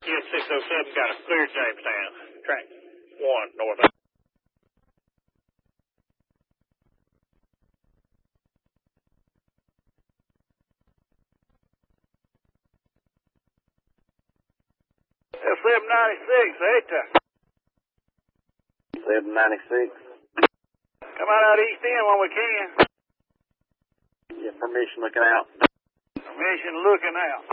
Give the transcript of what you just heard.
Kid 607 got a clear Jamestown. Track 1 north. F796, 796. Come out east end when we can. Yeah, permission looking out. Permission looking out.